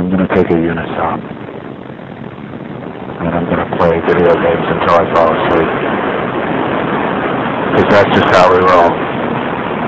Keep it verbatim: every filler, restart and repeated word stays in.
I'm going to take a unit stop. And I'm going to play video games until I fall asleep. Because that's just how we roll.